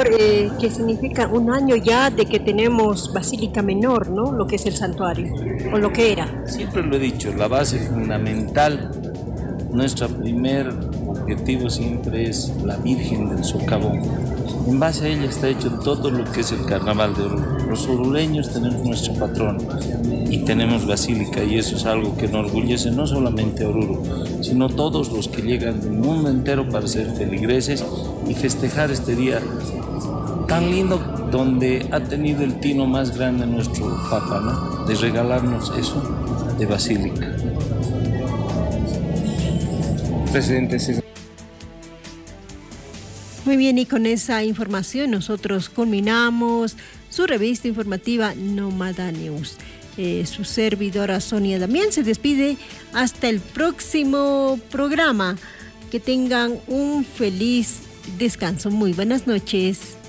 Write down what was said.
Señor, que significa un año ya de que tenemos Basílica Menor, ¿no? Lo que es el santuario, o lo que era. Siempre lo he dicho, la base fundamental, nuestro primer objetivo siempre es la Virgen del Socavón. En base a ella está hecho todo lo que es el Carnaval de Oruro. Los orureños tenemos nuestro patrón y tenemos basílica, y eso es algo que enorgullece no solamente a Oruro, sino todos los que llegan del mundo entero para ser feligreses y festejar este día tan lindo, donde ha tenido el tino más grande nuestro Papa, ¿no? De regalarnos eso de basílica. Presidente, sí. Muy bien, y con esa información nosotros culminamos su revista informativa Nómada News. Su servidora Sonia Damián se despide hasta el próximo programa. Que tengan un feliz descanso. Muy buenas noches.